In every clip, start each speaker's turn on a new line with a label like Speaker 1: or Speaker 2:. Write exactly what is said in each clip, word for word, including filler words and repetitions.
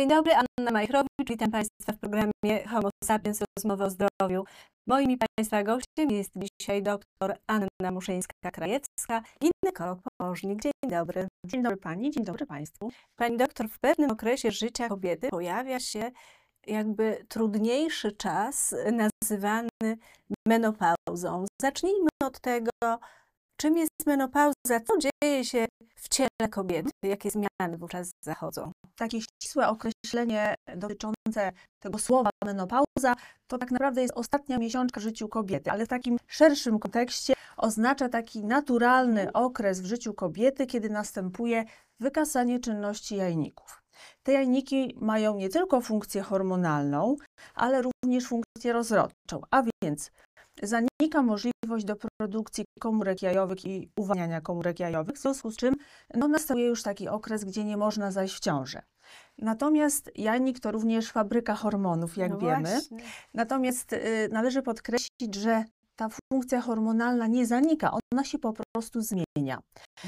Speaker 1: Dzień dobry, Anna Majchrowicz, witam Państwa w programie Homo Sapiens, rozmowy o zdrowiu. Moim i Państwa gościem jest dzisiaj dr Anna Muszyńska-Krajewska, ginekolog położnik. Dzień dobry.
Speaker 2: Dzień dobry Pani, dzień dobry Państwu.
Speaker 1: Pani doktor, w pewnym okresie życia kobiety pojawia się jakby trudniejszy czas nazywany menopauzą. Zacznijmy od tego, czym jest menopauza, co dzieje się w ciele kobiety, jakie zmiany wówczas zachodzą.
Speaker 2: Takie ścisłe określenie dotyczące tego słowa menopauza to tak naprawdę jest ostatnia miesiączka w życiu kobiety, ale w takim szerszym kontekście oznacza taki naturalny okres w życiu kobiety, kiedy następuje wykasanie czynności jajników. Te jajniki mają nie tylko funkcję hormonalną, ale również funkcję rozrodczą, a więc zanika możliwość do produkcji komórek jajowych i uwalniania komórek jajowych, w związku z czym no, następuje już taki okres, gdzie nie można zajść w ciążę. Natomiast jajnik to również fabryka hormonów, jak
Speaker 1: no
Speaker 2: wiemy.
Speaker 1: Właśnie.
Speaker 2: Natomiast y, należy podkreślić, że ta funkcja hormonalna nie zanika, ona się po prostu zmienia.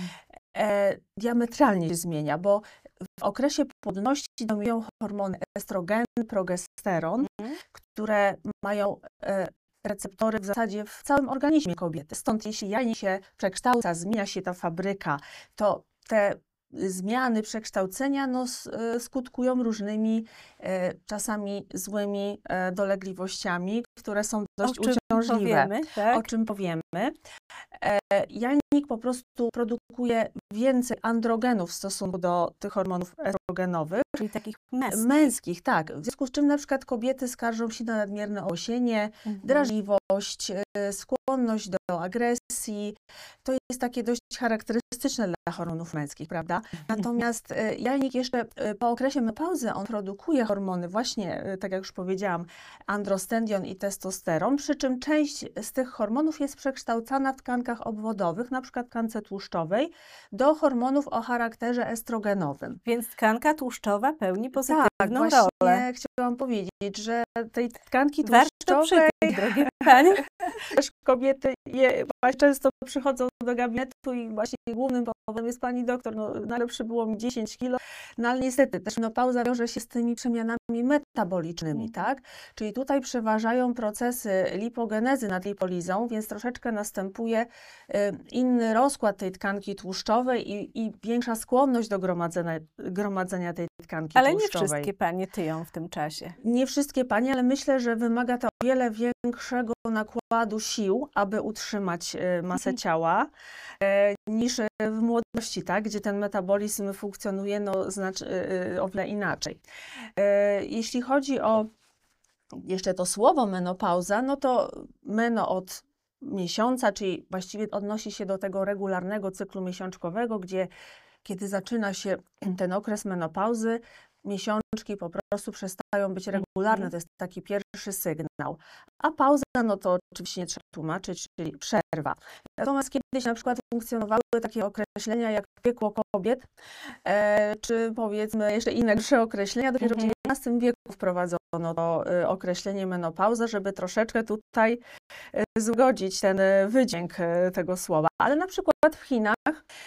Speaker 2: E, diametralnie się zmienia, bo w okresie płodności dominują hormony estrogen, progesteron, mm. które mają e, receptory w zasadzie w całym organizmie kobiety. Stąd jeśli jajnik się przekształca, zmienia się ta fabryka, to te zmiany, przekształcenia no, skutkują różnymi e, czasami złymi e, dolegliwościami, które są dość
Speaker 1: o czym
Speaker 2: uciążliwe.
Speaker 1: Powiemy, tak?
Speaker 2: O czym powiemy. E, jajnik po prostu produkuje więcej androgenów w stosunku do tych hormonów estrogenowych.
Speaker 1: Czyli takich męskich.
Speaker 2: Męskich, tak. W związku z czym na przykład kobiety skarżą się na nadmierne osienie, mhm. drażliwość, skłonność do agresji. To jest takie dość charakterystyczne dla hormonów męskich, prawda? Natomiast jajnik jeszcze po okresie menopauzy, on produkuje hormony właśnie, tak jak już powiedziałam, androstendion i testosteron, przy czym część z tych hormonów jest przekształcana w tkankach obwodowych, na przykład tkance tłuszczowej, do hormonów o charakterze estrogenowym.
Speaker 1: Więc tkanka tłuszczowa pełni pozytywną
Speaker 2: tak,
Speaker 1: rolę.
Speaker 2: właśnie chciałam powiedzieć, że tej tkanki tłuszczowej,
Speaker 1: przytyć, drogie Pani,
Speaker 2: też kobiety je często przychodzą do gabinetu i właśnie głównym powodem jest Pani doktor, no najlepsze było mi dziesięć kilo, no ale niestety też menopauza wiąże się z tymi przemianami metabolicznymi, tak? Czyli tutaj przeważają procesy lipogenezy nad lipolizą, więc troszeczkę następuje y, inny rozkład tej tkanki tłuszczowej i, i większa skłonność do gromadzenia, gromadzenia tej tkanki
Speaker 1: ale
Speaker 2: tłuszczowej.
Speaker 1: Ale nie wszystkie panie tyją w tym czasie.
Speaker 2: Nie wszystkie panie, ale myślę, że wymaga to o wiele większego nakładu sił, aby utrzymać y, masę ciała, y, niż w młodości, tak? Gdzie ten metabolizm funkcjonuje no, znaczy, y, o wiele inaczej. Y, jeśli chodzi o jeszcze to słowo menopauza, no to meno od miesiąca, czyli właściwie odnosi się do tego regularnego cyklu miesiączkowego, gdzie kiedy zaczyna się ten okres menopauzy, miesiączki po prostu przestają być regularne, to jest taki pierwszy sygnał. A pauza, no to oczywiście nie trzeba tłumaczyć, czyli przerwa. Natomiast kiedyś na przykład funkcjonowały takie określenia jak piekło kobiet, e, czy powiedzmy jeszcze inne gorsze określenia. Dopiero w dziewiętnastym wieku wprowadzono to e, określenie menopauza, żeby troszeczkę tutaj e, zgodzić ten wydźwięk e, tego słowa. Ale na przykład w Chinach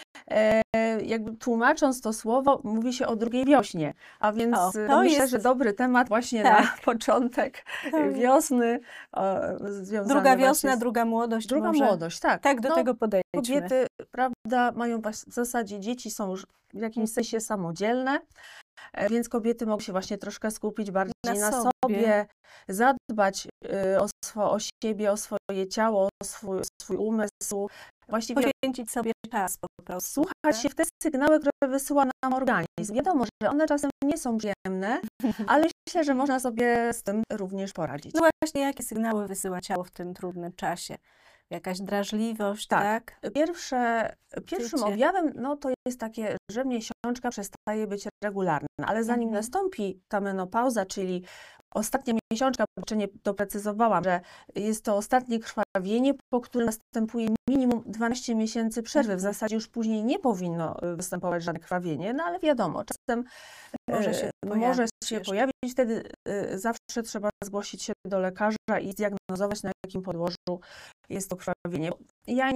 Speaker 2: E, jakby tłumacząc to słowo, mówi się o drugiej wiośnie, a więc o, to myślę, jest... że dobry temat właśnie tak. na początek wiosny. O,
Speaker 1: druga wiosna, z... druga młodość.
Speaker 2: Druga
Speaker 1: może...
Speaker 2: młodość, tak.
Speaker 1: Tak, do
Speaker 2: no,
Speaker 1: tego podejdźmy.
Speaker 2: Kobiety, prawda, mają w zasadzie dzieci, są już w jakimś sensie samodzielne, więc kobiety mogą się właśnie troszkę skupić bardziej na, na sobie. sobie, zadbać y, o, swo, o siebie, o swoje ciało, o swój, swój umysł.
Speaker 1: Właściwie poświęcić sobie czas po prostu.
Speaker 2: Słuchać tak? się w te sygnały, które wysyła nam organizm. Wiadomo, że one czasem nie są przyjemne, ale myślę, że można sobie z tym również poradzić.
Speaker 1: No właśnie, jakie sygnały wysyła ciało w tym trudnym czasie? Jakaś drażliwość, tak?
Speaker 2: tak? Pierwsze, pierwszym Wiecie. objawem no, to jest takie, że miesiączka przestaje być regularna, ale zanim mhm. nastąpi ta menopauza, czyli ostatnia miesiączka, jeszcze nie doprecyzowałam, że jest to ostatnie krwawienie, po którym następuje minimum dwanaście miesięcy przerwy. W zasadzie już później nie powinno występować żadne krwawienie, no ale wiadomo, czasem może się, e, pojawić, może się pojawić. Wtedy e, zawsze trzeba zgłosić się do lekarza i zdiagnozować, na jakim podłożu jest to krwawienie. Jajnik